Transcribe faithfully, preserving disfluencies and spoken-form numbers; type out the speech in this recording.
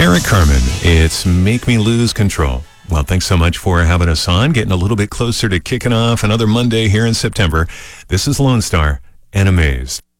Eric Carmen, it's Make Me Lose Control. Well, thanks so much for having us on, getting a little bit closer to kicking off another Monday here in September. This is Lone Star and Amazed.